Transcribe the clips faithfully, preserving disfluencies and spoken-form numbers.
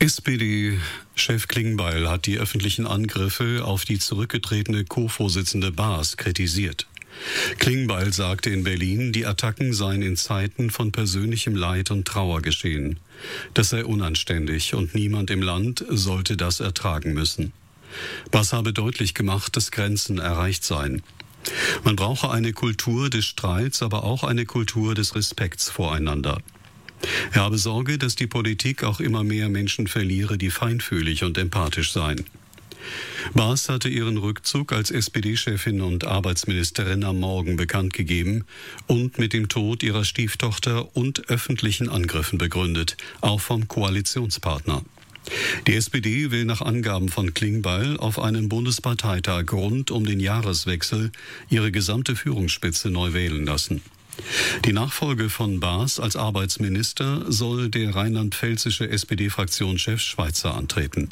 S P D-Chef Klingbeil hat die öffentlichen Angriffe auf die zurückgetretene Co-Vorsitzende Baas kritisiert. Klingbeil sagte in Berlin, die Attacken seien in Zeiten von persönlichem Leid und Trauer geschehen. Das sei unanständig und niemand im Land sollte das ertragen müssen. Baas habe deutlich gemacht, dass Grenzen erreicht seien. Man brauche eine Kultur des Streits, aber auch eine Kultur des Respekts voreinander. Er habe Sorge, dass die Politik auch immer mehr Menschen verliere, die feinfühlig und empathisch seien. Baas hatte ihren Rückzug als S P D-Chefin und Arbeitsministerin am Morgen bekannt gegeben und mit dem Tod ihrer Stieftochter und öffentlichen Angriffen begründet, auch vom Koalitionspartner. Die S P D will nach Angaben von Klingbeil auf einem Bundesparteitag rund um den Jahreswechsel ihre gesamte Führungsspitze neu wählen lassen. Die Nachfolge von Baas als Arbeitsminister soll der rheinland-pfälzische S P D-Fraktionschef Schweizer antreten.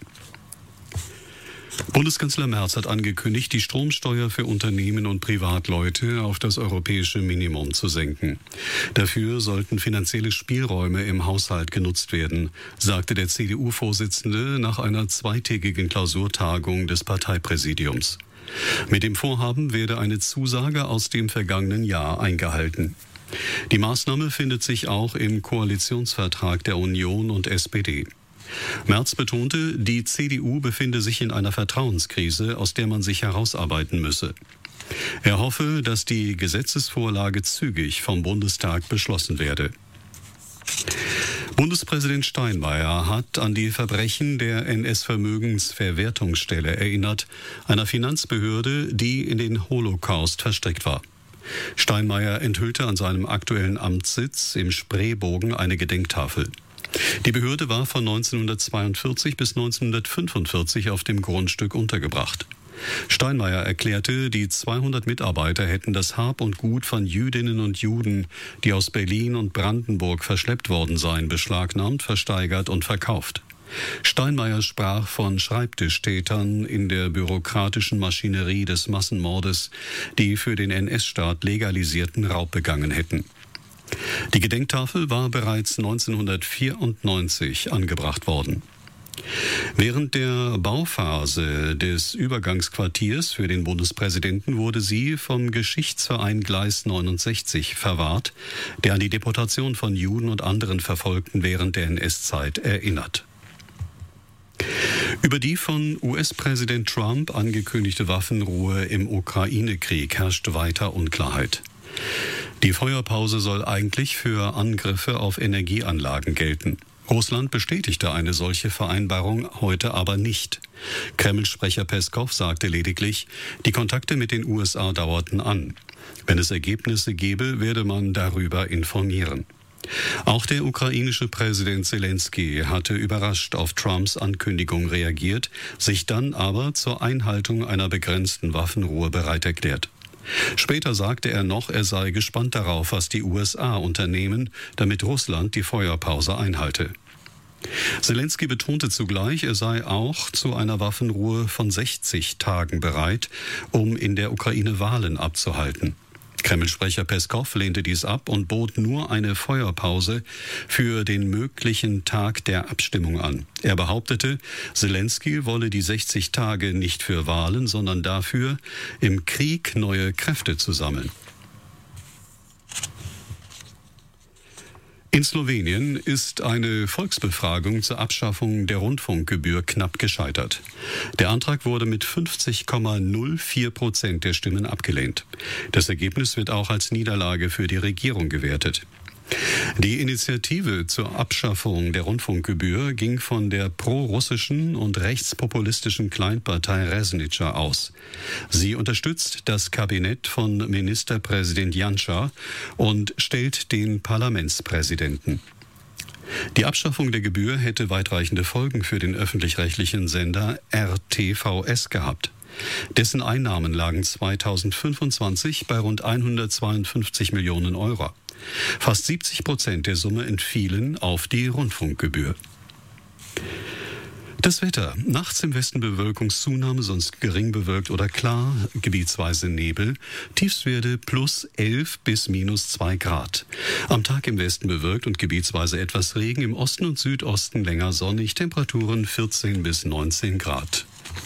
Bundeskanzler Merz hat angekündigt, die Stromsteuer für Unternehmen und Privatleute auf das europäische Minimum zu senken. Dafür sollten finanzielle Spielräume im Haushalt genutzt werden, sagte der C D U-Vorsitzende nach einer zweitägigen Klausurtagung des Parteipräsidiums. Mit dem Vorhaben werde eine Zusage aus dem vergangenen Jahr eingehalten. Die Maßnahme findet sich auch im Koalitionsvertrag der Union und S P D. Merz betonte, die C D U befinde sich in einer Vertrauenskrise, aus der man sich herausarbeiten müsse. Er hoffe, dass die Gesetzesvorlage zügig vom Bundestag beschlossen werde. Bundespräsident Steinmeier hat an die Verbrechen der N S-Vermögensverwertungsstelle erinnert, einer Finanzbehörde, die in den Holocaust verstrickt war. Steinmeier enthüllte an seinem aktuellen Amtssitz im Spreebogen eine Gedenktafel. Die Behörde war von neunzehnhundertzweiundvierzig bis neunzehnhundertfünfundvierzig auf dem Grundstück untergebracht. Steinmeier erklärte, die zweihundert Mitarbeiter hätten das Hab und Gut von Jüdinnen und Juden, die aus Berlin und Brandenburg verschleppt worden seien, beschlagnahmt, versteigert und verkauft. Steinmeier sprach von Schreibtischtätern in der bürokratischen Maschinerie des Massenmordes, die für den N S-Staat legalisierten Raub begangen hätten. Die Gedenktafel war bereits neunzehnhundertvierundneunzig angebracht worden. Während der Bauphase des Übergangsquartiers für den Bundespräsidenten wurde sie vom Geschichtsverein Gleis neunundsechzig verwahrt, der an die Deportation von Juden und anderen Verfolgten während der N S-Zeit erinnert. Über die von U S-Präsident Trump angekündigte Waffenruhe im Ukraine-Krieg herrscht weiter Unklarheit. Die Feuerpause soll eigentlich für Angriffe auf Energieanlagen gelten. Russland bestätigte eine solche Vereinbarung heute aber nicht. Kreml-Sprecher Peskow sagte lediglich, die Kontakte mit den U S A dauerten an. Wenn es Ergebnisse gebe, werde man darüber informieren. Auch der ukrainische Präsident Zelensky hatte überrascht auf Trumps Ankündigung reagiert, sich dann aber zur Einhaltung einer begrenzten Waffenruhe bereit erklärt. Später sagte er noch, er sei gespannt darauf, was die U S A unternehmen, damit Russland die Feuerpause einhalte. Zelensky betonte zugleich, er sei auch zu einer Waffenruhe von sechzig Tagen bereit, um in der Ukraine Wahlen abzuhalten. Kreml-Sprecher Peskow lehnte dies ab und bot nur eine Feuerpause für den möglichen Tag der Abstimmung an. Er behauptete, Zelensky wolle die sechzig Tage nicht für Wahlen, sondern dafür, im Krieg neue Kräfte zu sammeln. In Slowenien ist eine Volksbefragung zur Abschaffung der Rundfunkgebühr knapp gescheitert. Der Antrag wurde mit fünfzig Komma null vier Prozent der Stimmen abgelehnt. Das Ergebnis wird auch als Niederlage für die Regierung gewertet. Die Initiative zur Abschaffung der Rundfunkgebühr ging von der prorussischen und rechtspopulistischen Kleinpartei Resnica aus. Sie unterstützt das Kabinett von Ministerpräsident Janša und stellt den Parlamentspräsidenten. Die Abschaffung der Gebühr hätte weitreichende Folgen für den öffentlich-rechtlichen Sender R T V S gehabt. Dessen Einnahmen lagen zweitausendfünfundzwanzig bei rund hundertzweiundfünfzig Millionen Euro. Fast siebzig Prozent der Summe entfielen auf die Rundfunkgebühr. Das Wetter. Nachts im Westen Bewölkungszunahme, sonst gering bewölkt oder klar, gebietsweise Nebel. Tiefstwerte plus elf bis minus zwei Grad. Am Tag im Westen bewölkt und gebietsweise etwas Regen, im Osten und Südosten länger sonnig, Temperaturen vierzehn bis neunzehn Grad.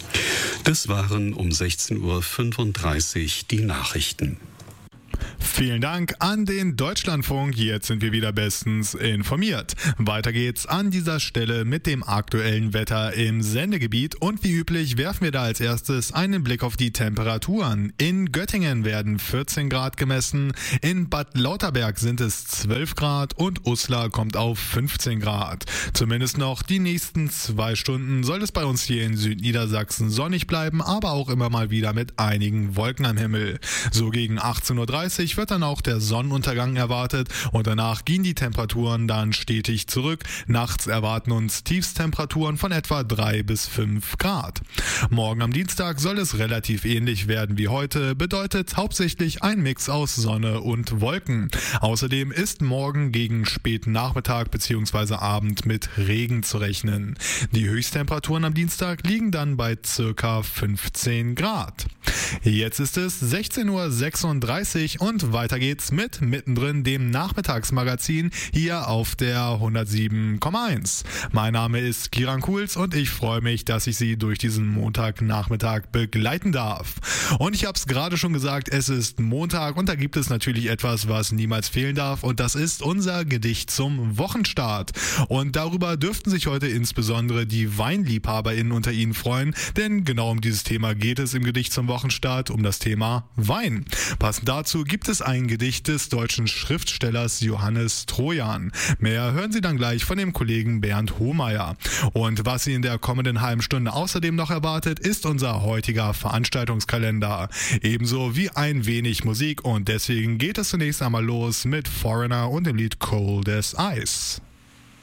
Das waren um sechzehn Uhr fünfunddreißig die Nachrichten. Vielen Dank an den Deutschlandfunk. Jetzt sind wir wieder bestens informiert. Weiter geht's an dieser Stelle mit dem aktuellen Wetter im Sendegebiet. Und wie üblich werfen wir da als erstes einen Blick auf die Temperaturen. In Göttingen werden vierzehn Grad gemessen, in Bad Lauterberg sind es zwölf Grad und Uslar kommt auf fünfzehn Grad. Zumindest noch die nächsten zwei Stunden soll es bei uns hier in Südniedersachsen sonnig bleiben, aber auch immer mal wieder mit einigen Wolken am Himmel. So gegen achtzehn Uhr dreißig wird dann auch der Sonnenuntergang erwartet und danach gehen die Temperaturen dann stetig zurück. Nachts erwarten uns Tiefstemperaturen von etwa drei bis fünf Grad. Morgen am Dienstag soll es relativ ähnlich werden wie heute, bedeutet hauptsächlich ein Mix aus Sonne und Wolken. Außerdem ist morgen gegen späten Nachmittag bzw. Abend mit Regen zu rechnen. Die Höchsttemperaturen am Dienstag liegen dann bei circa fünfzehn Grad. Jetzt ist es sechzehn Uhr sechsunddreißig und weiter geht's mit Mittendrin, dem Nachmittagsmagazin hier auf der hundertsieben Komma eins. Mein Name ist Kiran Kuhls und ich freue mich, dass ich Sie durch diesen Montagnachmittag begleiten darf. Und ich habe es gerade schon gesagt, es ist Montag und da gibt es natürlich etwas, was niemals fehlen darf und das ist unser Gedicht zum Wochenstart. Und darüber dürften sich heute insbesondere die WeinliebhaberInnen unter Ihnen freuen, denn genau um dieses Thema geht es im Gedicht zum Wochenstart, um das Thema Wein. Passend dazu gibt es ein Gedicht des deutschen Schriftstellers Johannes Trojan. Mehr hören Sie dann gleich von dem Kollegen Bernd Hohmeier. Und was Sie in der kommenden halben Stunde außerdem noch erwartet, ist unser heutiger Veranstaltungskalender. Ebenso wie ein wenig Musik und deswegen geht es zunächst einmal los mit Foreigner und dem Lied Cold as Ice.